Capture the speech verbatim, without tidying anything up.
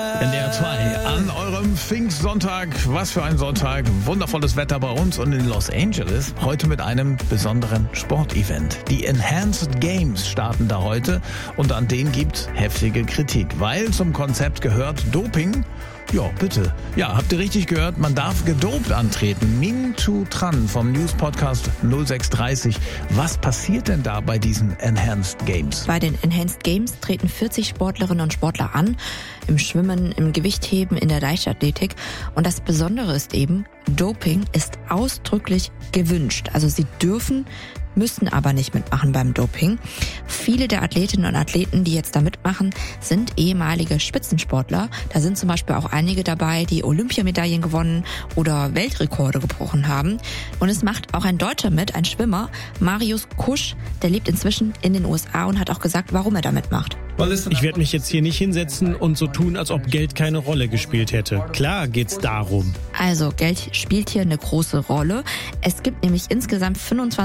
N D R zwei an eurem Pfingstsonntag. Was für ein Sonntag. Wundervolles Wetter bei uns und in Los Angeles. Heute mit einem besonderen Sportevent. Die Enhanced Games starten da heute und an denen gibt's heftige Kritik, weil zum Konzept gehört Doping. Ja, bitte. Ja, habt ihr richtig gehört? Man darf gedopt antreten. Minh Thu Tran vom News-Podcast null sechs dreißig. Was passiert denn da bei diesen Enhanced Games? Bei den Enhanced Games treten vierzig Sportlerinnen und Sportler an. Im Schwimmen, im Gewichtheben, in der Leichtathletik. Und das Besondere ist eben, Doping ist ausdrücklich gewünscht. Also sie dürfen, müssen aber nicht mitmachen beim Doping. Viele der Athletinnen und Athleten, die jetzt da mitmachen, sind ehemalige Spitzensportler. Da sind zum Beispiel auch einige dabei, die Olympiamedaillen gewonnen oder Weltrekorde gebrochen haben. Und es macht auch ein Deutscher mit, ein Schwimmer, Marius Kusch, der lebt inzwischen in den U S A und hat auch gesagt, warum er da mitmacht. Ich werde mich jetzt hier nicht hinsetzen und so tun, als ob Geld keine Rolle gespielt hätte. Klar geht's darum. Also Geld spielt hier eine große Rolle. Es gibt nämlich insgesamt fünfundzwanzig